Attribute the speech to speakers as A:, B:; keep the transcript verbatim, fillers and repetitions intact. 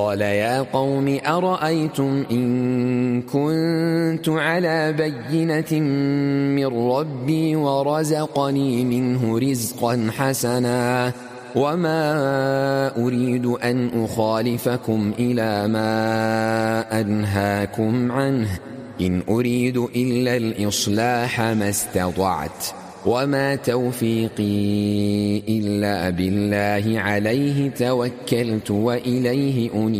A: قال يا قوم أرأيتم إن كنت على بينة من ربي ورزقني منه رزقا حسنا وما أريد أن أخالفكم إلى ما أنهاكم عنه إن أريد إلا الإصلاح ما استطعت وما توفيقي إلا بالله عليه توكلت وإليه أنيب.